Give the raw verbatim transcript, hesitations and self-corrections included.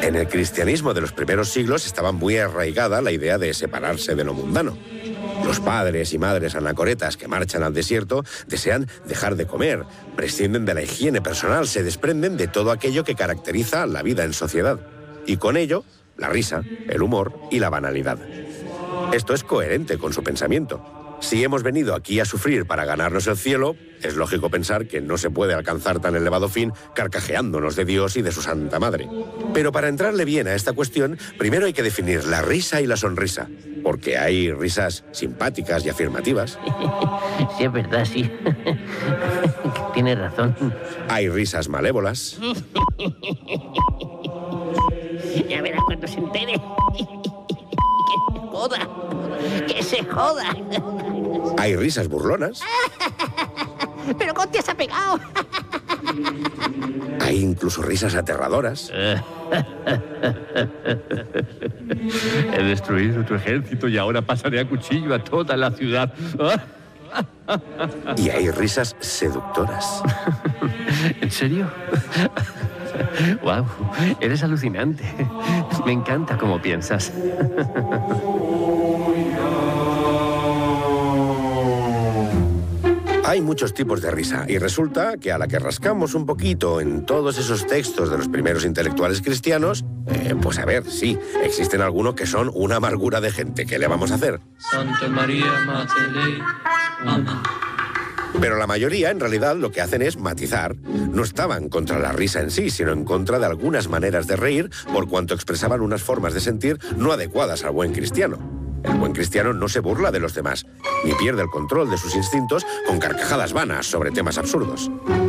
En el cristianismo de los primeros siglos estaba muy arraigada la idea de separarse de lo mundano. Los padres y madres anacoretas que marchan al desierto desean dejar de comer, prescinden de la higiene personal, se desprenden de todo aquello que caracteriza la vida en sociedad. Y con ello, la risa, el humor y la banalidad. Esto es coherente con su pensamiento. Si hemos venido aquí a sufrir para ganarnos el cielo, es lógico pensar que no se puede alcanzar tan elevado fin carcajeándonos de Dios y de su Santa Madre. Pero para entrarle bien a esta cuestión, primero hay que definir la risa y la sonrisa, porque hay risas simpáticas y afirmativas. Sí, es verdad, sí. Tienes razón. Hay risas malévolas. Ya verás cuando se entere. Que se joda. Que se joda. Hay risas burlonas. ¿Pero cómo te has apegado? Hay incluso risas aterradoras. He destruido tu ejército y ahora pasaré a cuchillo a toda la ciudad. Y hay risas seductoras. ¿En serio? Wow, eres alucinante. Me encanta cómo piensas. Hay muchos tipos de risa y resulta que a la que rascamos un poquito en todos esos textos de los primeros intelectuales cristianos, eh, pues a ver, sí, existen algunos que son una amargura de gente. ¿Qué le vamos a hacer? Santa María, Mater Dei. Amén. Pero la mayoría, en realidad, lo que hacen es matizar. No estaban contra la risa en sí, sino en contra de algunas maneras de reír, por cuanto expresaban unas formas de sentir no adecuadas al buen cristiano. El buen cristiano no se burla de los demás, ni pierde el control de sus instintos con carcajadas vanas sobre temas absurdos.